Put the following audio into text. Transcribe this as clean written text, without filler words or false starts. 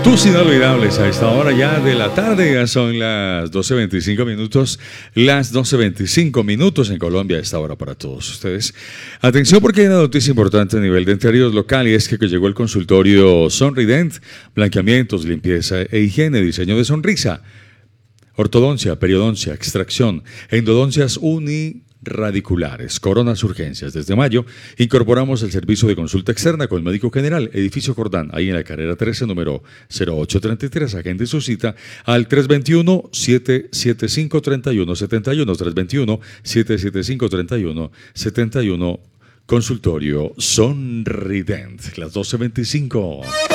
Tus inolvidables a esta hora ya de la tarde, ya son las 12:25 minutos, las 12:25 minutos en Colombia a esta hora para todos ustedes. Atención porque hay una noticia importante a nivel de interior local y es que llegó el consultorio Sonrident, blanqueamientos, limpieza e higiene, diseño de sonrisa, ortodoncia, periodoncia, extracción, endodoncias unirradiculares, coronas, urgencias. Desde mayo incorporamos el servicio de consulta externa con el médico general, edificio Jordán, ahí en la carrera 13, número 0833. Agende su cita al 321-775-3171, 321-775-3171, consultorio Sonrident, las 12:25.